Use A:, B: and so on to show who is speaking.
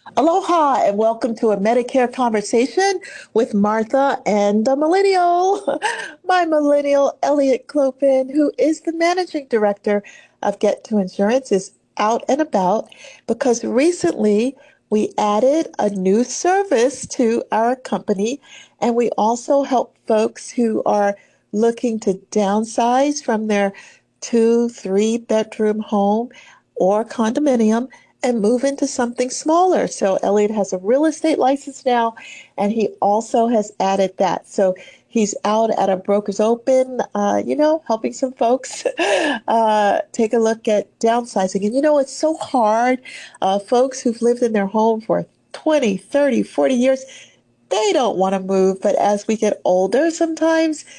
A: Aloha and welcome to a Medicare conversation with Martha and the millennial. My millennial, Elliot Clopin, who is the managing director of Get to Insurance, is out and about because recently we added a new service to our company, and we also help folks who are looking to downsize from their 2, 3 bedroom home or condominium and move into something smaller. So Elliot has a real estate license now, and he also has added that. So he's out at a broker's open, helping some folks take a look at downsizing. And it's so hard. Folks who've lived in their home for 20, 30, 40 years, they don't want to move. But as we get older, sometimes